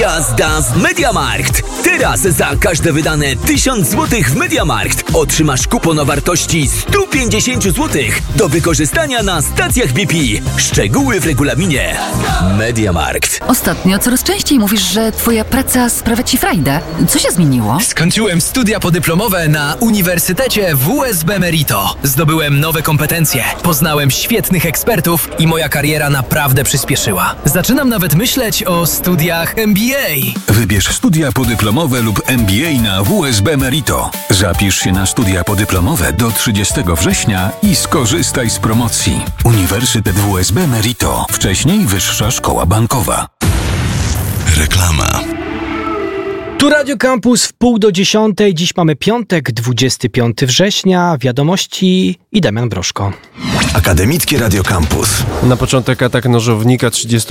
Jazda w Mediamarkt! Teraz za każde wydane 1000 zł w Mediamarkt otrzymasz kupon o wartości 150 zł do wykorzystania na stacjach BP. Szczegóły w regulaminie. Mediamarkt. Ostatnio coraz częściej mówisz, że twoja praca sprawia ci frajdę. Co się zmieniło? Skończyłem studia podyplomowe na Uniwersytecie WSB Merito. Zdobyłem nowe kompetencje, poznałem świetnych ekspertów i moja kariera naprawdę przyspieszyła. Zaczynam nawet myśleć o studiach MBA. Wybierz studia podyplomowe lub MBA na WSB Merito. Zapisz się na studia podyplomowe do 30 września i skorzystaj z promocji. Uniwersytet WSB Merito. Wcześniej Wyższa Szkoła Bankowa. Reklama. Tu Radio Campus 9:30. Dziś mamy piątek, 25 września. Wiadomości i Damian Broszko. Akademickie Radio Campus. Na początek atak nożownika.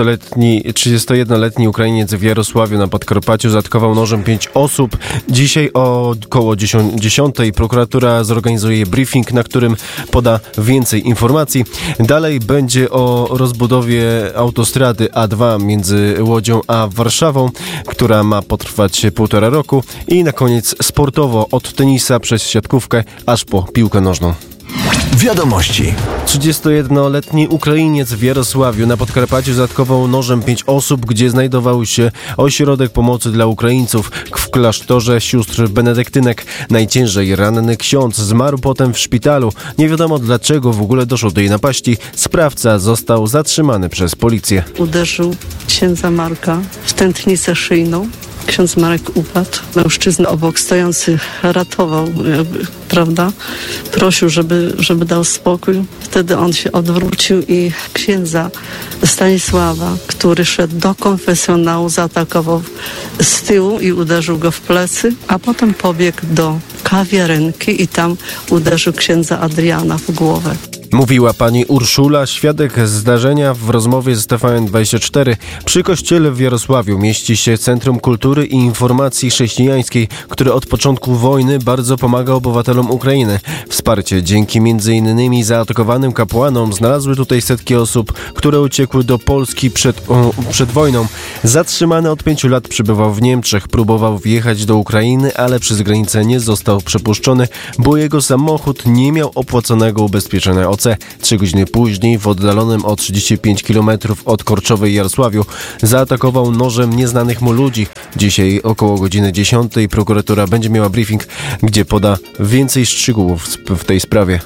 31-letni Ukrainiec w Jarosławiu na Podkarpaciu zaatakował nożem 5 osób. Dzisiaj około 10:00 prokuratura zorganizuje briefing, na którym poda więcej informacji. Dalej będzie o rozbudowie autostrady A2 między Łodzią a Warszawą, która ma potrwać 1,5 roku. I na koniec sportowo od tenisa przez siatkówkę aż po piłkę nożną. Wiadomości. 31-letni Ukrainiec w Jarosławiu na Podkarpaciu zaatakował nożem 5 osób, gdzie znajdował się ośrodek pomocy dla Ukraińców w klasztorze sióstr benedyktynek. Najciężej ranny ksiądz zmarł potem w szpitalu. Nie wiadomo dlaczego w ogóle doszło do tej napaści. Sprawca został zatrzymany przez policję. Uderzył księdza Marka w tętnicę szyjną. Ksiądz Marek upadł. Mężczyzna obok stojący ratował, prawda? Prosił, żeby dał spokój. Wtedy on się odwrócił i księdza Stanisława, który szedł do konfesjonału, zaatakował z tyłu i uderzył go w plecy, a potem pobiegł do kawiarenki i tam uderzył księdza Adriana w głowę. Mówiła pani Urszula, świadek zdarzenia w rozmowie z TVN24. Przy kościele w Jarosławiu mieści się Centrum Kultury i Informacji Chrześcijańskiej, które od początku wojny bardzo pomaga obywatelom Ukrainy. Wsparcie dzięki m.in. zaatakowanym kapłanom znalazły tutaj setki osób, które uciekły do Polski przed wojną. Zatrzymany od 5 lat przebywał w Niemczech, próbował wjechać do Ukrainy, ale przez granicę nie został przepuszczony, bo jego samochód nie miał opłaconego ubezpieczenia OC. 3 godziny później w oddalonym o 35 km od Korczowej Jarosławiu zaatakował nożem nieznanych mu ludzi. Dzisiaj około godziny 10 prokuratura będzie miała briefing, gdzie poda więcej szczegółów w tej sprawie.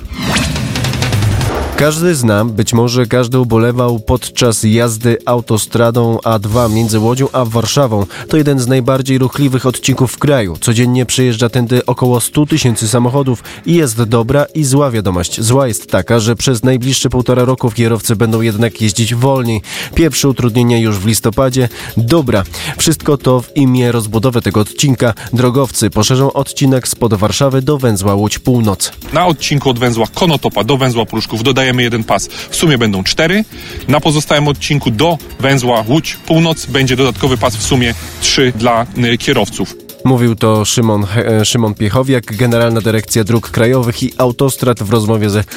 Każdy zna, być może każdy ubolewał podczas jazdy autostradą A2 między Łodzią a Warszawą. To jeden z najbardziej ruchliwych odcinków w kraju. Codziennie przejeżdża tędy około 100 000 samochodów i jest dobra i zła wiadomość. Zła jest taka, że przez najbliższe 1,5 roku kierowcy będą jednak jeździć wolniej. Pierwsze utrudnienia już w listopadzie. Dobra. Wszystko to w imię rozbudowy tego odcinka. Drogowcy poszerzą odcinek spod Warszawy do węzła Łódź Północ. Na odcinku od węzła Konotopa do węzła Pruszków dodajemy jeden pas. W sumie będą 4. Na pozostałym odcinku do węzła Łódź Północ będzie dodatkowy pas, w sumie 3 dla kierowców. Mówił to Szymon Piechowiak, Generalna Dyrekcja Dróg Krajowych i Autostrad w rozmowie z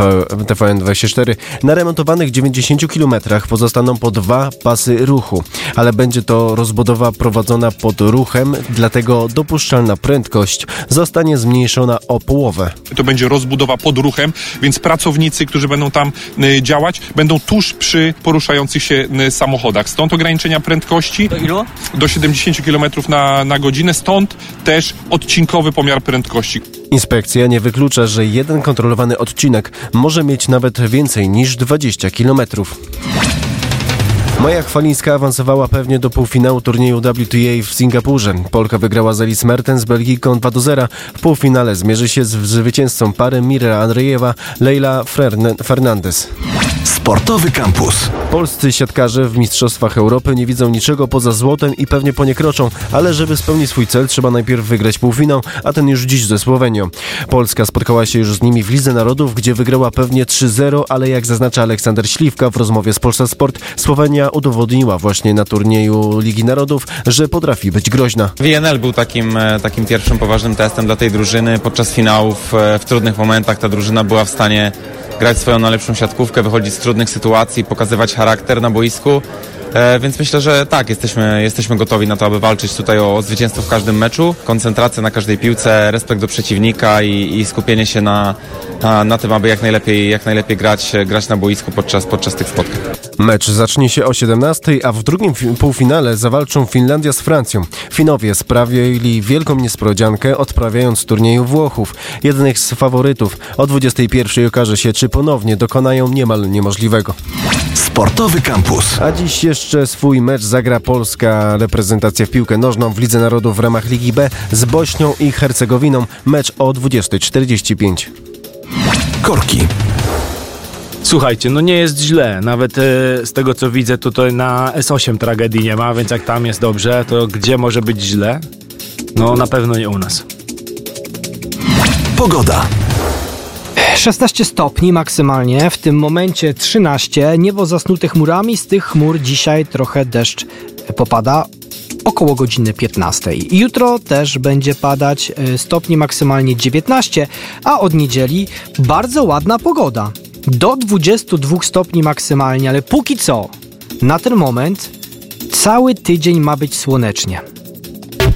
TVN24. Na remontowanych 90 km pozostaną po 2 pasy ruchu, ale będzie to rozbudowa prowadzona pod ruchem, dlatego dopuszczalna prędkość zostanie zmniejszona o połowę. To będzie rozbudowa pod ruchem, więc pracownicy, którzy będą tam działać, będą tuż przy poruszających się samochodach. Stąd ograniczenia prędkości do ilu? Do 70 km na godzinę. Stąd też odcinkowy pomiar prędkości. Inspekcja nie wyklucza, że jeden kontrolowany odcinek może mieć nawet więcej niż 20 km. Maja Chwalińska awansowała pewnie do półfinału turnieju WTA w Singapurze. Polka wygrała z Alice Mertens z Belgijką 2-0. W półfinale zmierzy się z zwycięzcą pary Mira Andrejewa, Leila Fernandez. Sportowy Campus. Polscy siatkarze w Mistrzostwach Europy nie widzą niczego poza złotem i pewnie po nie kroczą, ale żeby spełnić swój cel, trzeba najpierw wygrać półfinał, a ten już dziś ze Słowenią. Polska spotkała się już z nimi w Lidze Narodów, gdzie wygrała pewnie 3-0, ale jak zaznacza Aleksander Śliwka w rozmowie z Polsat Sport, Słowenia udowodniła właśnie na turnieju Ligi Narodów, że potrafi być groźna. WNL był takim pierwszym poważnym testem dla tej drużyny. Podczas finałów w trudnych momentach ta drużyna była w stanie grać swoją najlepszą siatkówkę, wychodzić z trudnych sytuacji, pokazywać charakter na boisku. Więc myślę, że tak, jesteśmy gotowi na to, aby walczyć tutaj o zwycięstwo w każdym meczu. Koncentracja na każdej piłce, respekt do przeciwnika i skupienie się na tym, aby jak najlepiej grać na boisku podczas tych spotkań. Mecz zacznie się o 17:00, a w drugim półfinale zawalczą Finlandia z Francją. Finowie sprawili wielką niespodziankę, odprawiając z turnieju Włochów. Jednych z faworytów. O 21:00 okaże się, czy ponownie dokonają niemal niemożliwego. Sportowy Kampus. A dziś jeszcze swój mecz zagra polska reprezentacja w piłkę nożną w Lidze Narodów w ramach Ligi B z Bośnią i Hercegowiną. Mecz o 20:45. Korki. Słuchajcie, no nie jest źle. Nawet z tego co widzę, tutaj na S8 tragedii nie ma, więc jak tam jest dobrze, to gdzie może być źle? No na pewno nie u nas. Pogoda. 16 stopni maksymalnie, w tym momencie 13. Niebo zasnute chmurami, z tych chmur dzisiaj trochę deszcz popada. Około godziny 15. Jutro też będzie padać, stopni maksymalnie 19, a od niedzieli bardzo ładna pogoda. Do 22 stopni maksymalnie, ale póki co, na ten moment, cały tydzień ma być słonecznie.